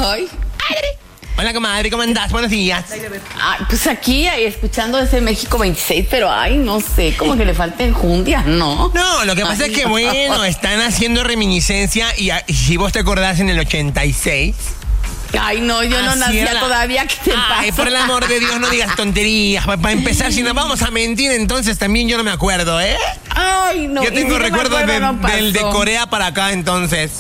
Ay. Hola, comadre, ¿cómo andás? Buenos días. Pues aquí, escuchando ese México 26, pero no sé, como que le falta enjundia, ¿no? No, lo que pasa es que, bueno, están haciendo reminiscencia y si vos te acordás en el 86... Ay, no, yo no nacía todavía, ¿qué te pasa? Ay, por el amor de Dios, no digas tonterías. Para empezar, si nos vamos a mentir, entonces también yo no me acuerdo, ¿eh? Ay, no. Yo tengo recuerdos del de Corea para acá, entonces.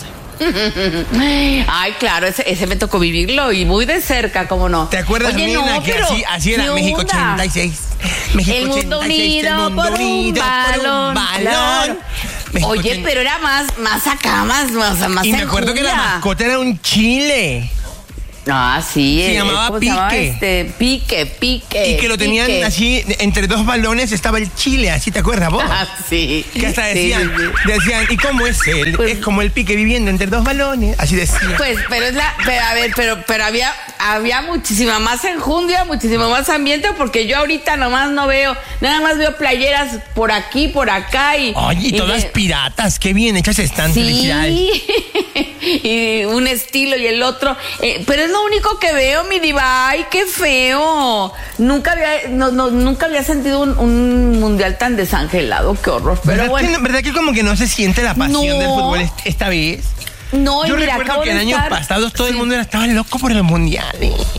Ay, claro, ese me tocó vivirlo y muy de cerca, ¿cómo no? ¿Te acuerdas, nena, que así era México 86? México el mundo 86, unido, el mundo por un balón. Claro. Oye, pero era más acá, más y me acuerdo que la mascota era un chile. Ah, sí. Se llamaba Pique. Pique. Y que lo tenían así, entre dos balones estaba el chile, así, ¿te acuerdas vos? Ah, sí. Que hasta decían, ¿y cómo es él? Pues, es como el Pique viviendo entre dos balones, así decían. Pues, pero había muchísima más enjundia, muchísimo más ambiente, porque yo ahorita nada más veo playeras por aquí, por acá y... Oye, y todas piratas, qué bien hechas están, sí. felicidades. Y un estilo y el otro, pero es lo único que veo, mi diva. Ay, qué feo. Nunca había sentido un mundial tan desangelado, qué horror. Pero bueno. ¿Verdad que como que no se siente la pasión del fútbol esta vez? No, yo recuerdo que en años pasados todo el mundo estaba loco por el mundial.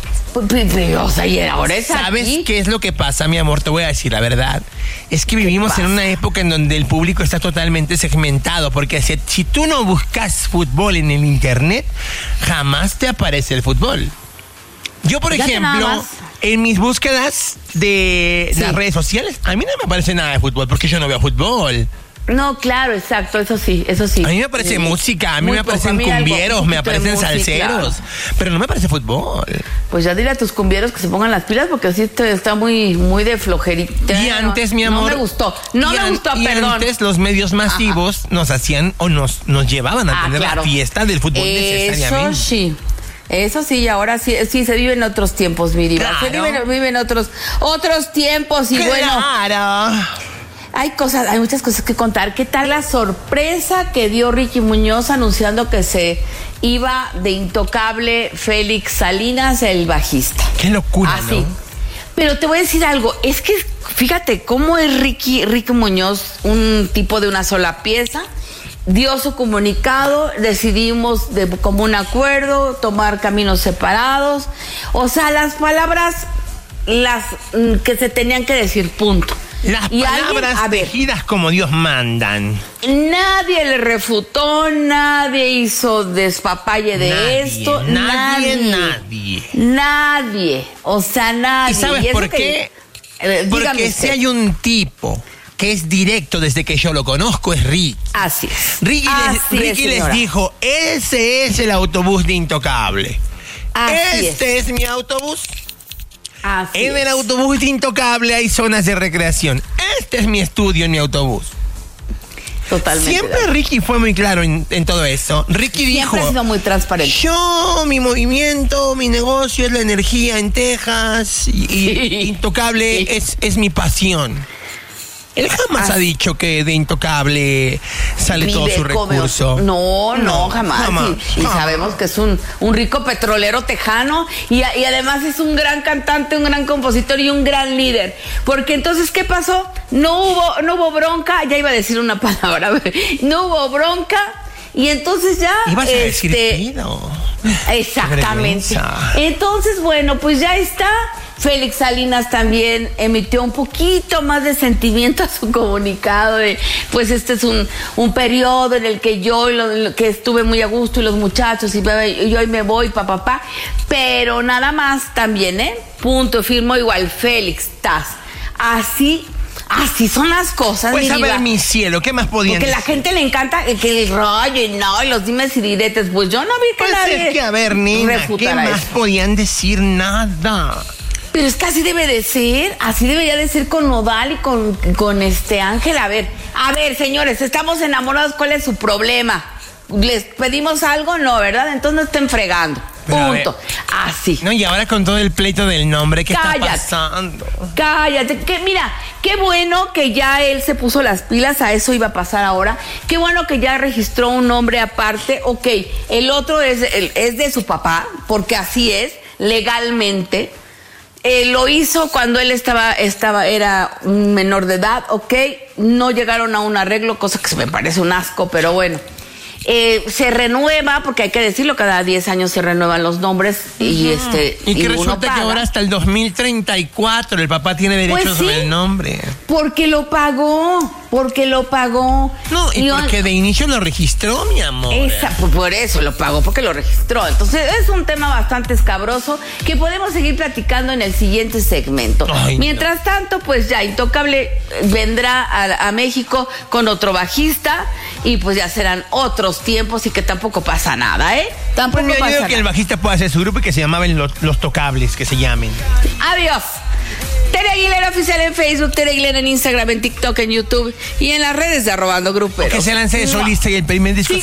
O sea, y ahora es ¿Sabes aquí? qué es lo que pasa, mi amor? Te voy a decir la verdad. Es que vivimos en una época en donde el público está totalmente segmentado, porque si tú no buscas fútbol en el internet, jamás te aparece el fútbol. Yo, por ejemplo, en mis búsquedas de las redes sociales, a mí no me aparece nada de fútbol, porque yo no veo fútbol. No, claro, exacto, eso sí. A mí me aparece música, a mí me aparecen cumbieros, me aparecen salseros, pero no me aparece fútbol. Pues ya dile a tus cumbieros que se pongan las pilas, porque así está muy de flojerita. Y antes, mi amor... No me gustó, perdón. Antes los medios masivos nos hacían o nos llevaban a tener la fiesta del fútbol necesariamente. Eso sí, y ahora sí se viven otros tiempos, mi diva. Claro. Se viven otros tiempos y claro. Hay muchas cosas que contar. ¿Qué tal la sorpresa que dio Ricky Muñoz anunciando que se iba de intocable Félix Salinas, el bajista? Qué locura, ¿no? Pero te voy a decir algo, es que fíjate cómo es Ricky Muñoz, un tipo de una sola pieza. Dio su comunicado, decidimos de común acuerdo tomar caminos separados. O sea, las palabras que se tenían que decir, punto. Las palabras tejidas como Dios mandan. Nadie le refutó, nadie hizo despapalle de esto. Nadie. O sea, nadie. ¿Y sabes por qué? Porque si hay un tipo que es directo desde que yo lo conozco, es Ricky. Así es. Ricky les dijo, ese es el autobús de Intocable. Este es mi autobús. En el autobús de Intocable hay zonas de recreación. Este es mi estudio en mi autobús. Totalmente. Siempre Ricky fue muy claro en todo eso. Ricky dijo... Siempre ha sido muy transparente. Mi movimiento, mi negocio es la energía en Texas y Intocable es mi pasión. Él jamás ha dicho que de Intocable sale todo su recurso. No, jamás. Y sabemos que es un rico petrolero tejano y además es un gran cantante, un gran compositor y un gran líder. Porque entonces, ¿qué pasó? No hubo bronca, ya iba a decir una palabra, no hubo bronca y entonces ya... Ibas a decir pido. Exactamente. Entonces, bueno, pues ya está... Félix Salinas también emitió un poquito más de sentimiento a su comunicado de, pues este es un periodo en el que yo que estuve muy a gusto y los muchachos y yo hoy me voy, papá, pero nada más también, punto, firmó igual Félix, así son las cosas. Pues a ver, mi cielo, ¿qué más podían decir? Porque a la gente le encanta que el rollo y los dimes y diretes, pues yo no vi que nadie es que, a ver, nena, ¿qué más podían decir? Nada. Pero es que así debe de ser, así debería de ser con Nodal y con Ángel. A ver, señores, estamos enamorados, ¿cuál es su problema? ¿Les pedimos algo? No, ¿verdad? Entonces no estén fregando. Punto. Así. No, y ahora con todo el pleito del nombre, ¿qué está pasando? Cállate. Mira, qué bueno que ya él se puso las pilas, a eso iba a pasar ahora. Qué bueno que ya registró un nombre aparte. Ok, el otro es de su papá, porque así es, legalmente. Lo hizo cuando él era un menor de edad, ok. No llegaron a un arreglo, cosa que me parece un asco, pero bueno. Se renueva, porque hay que decirlo, cada 10 años se renuevan los nombres y que resulta que ahora hasta el 2034 el papá tiene derechos sobre el nombre. Porque lo pagó. No, y porque de inicio lo registró, mi amor. Pues por eso lo pagó, porque lo registró. Entonces es un tema bastante escabroso que podemos seguir platicando en el siguiente segmento. Mientras tanto, pues ya Intocable vendrá a México con otro bajista y pues ya serán otros tiempos y que tampoco pasa nada, ¿eh? Tampoco pasa nada. Yo digo que el bajista puede hacer su grupo y que se llamaban los Tocables, que se llamen. Adiós. Tere Aguilera Oficial en Facebook, Tere Aguilera en Instagram, en TikTok, en YouTube y en las redes de @andogruperos. Que se lance de solista y el primer disco